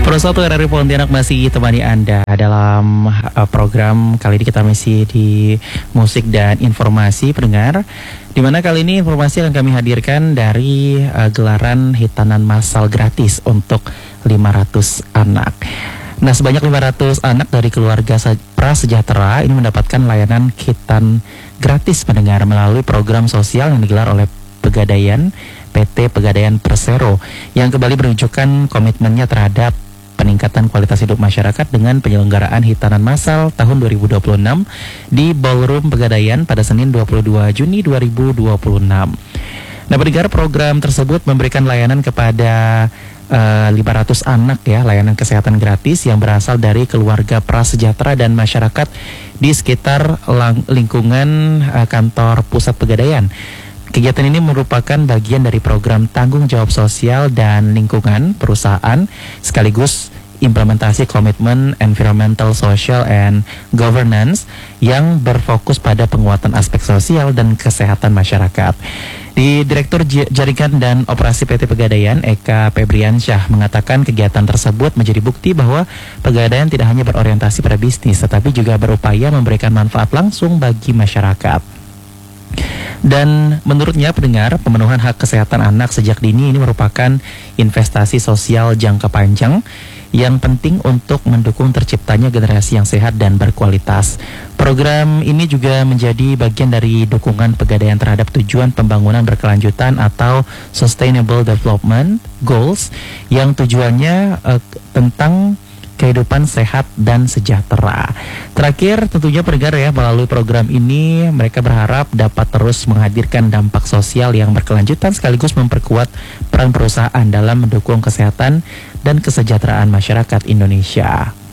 Persatu RRI Pontianak masih temani Anda dalam program kali ini. Kita masih di musik dan informasi pendengar, di mana kali ini informasi yang kami hadirkan dari gelaran hitanan massal gratis untuk 500 anak. Nah, sebanyak 500 anak dari keluarga prasejahtera ini mendapatkan layanan hitan gratis pendengar melalui program sosial yang digelar oleh Pegadaian PT Pegadaian Persero yang kembali menunjukkan komitmennya terhadap peningkatan kualitas hidup masyarakat dengan penyelenggaraan hitanan massal tahun 2026 di Ballroom Pegadaian pada Senin 22 Juni 2026. Nah, pendengar, program tersebut memberikan layanan kepada 500 anak ya, layanan kesehatan gratis yang berasal dari keluarga prasejahtera dan masyarakat di sekitar lingkungan kantor pusat Pegadaian. Kegiatan ini merupakan bagian dari program tanggung jawab sosial dan lingkungan perusahaan sekaligus implementasi komitmen environmental, social, and governance yang berfokus pada penguatan aspek sosial dan kesehatan masyarakat. Di Direktur Jaringan dan Operasi PT Pegadaian, Eka Febriansyah, mengatakan kegiatan tersebut menjadi bukti bahwa Pegadaian tidak hanya berorientasi pada bisnis, tetapi juga berupaya memberikan manfaat langsung bagi masyarakat. Dan menurutnya pendengar, pemenuhan hak kesehatan anak sejak dini ini merupakan investasi sosial jangka panjang yang penting untuk mendukung terciptanya generasi yang sehat dan berkualitas. Program ini juga menjadi bagian dari dukungan Pegadaian terhadap tujuan pembangunan berkelanjutan atau Sustainable Development Goals yang tujuannya tentang kehidupan sehat dan sejahtera. Terakhir tentunya pendengar ya, melalui program ini mereka berharap dapat terus menghadirkan dampak sosial yang berkelanjutan sekaligus memperkuat peran perusahaan dalam mendukung kesehatan dan kesejahteraan masyarakat Indonesia.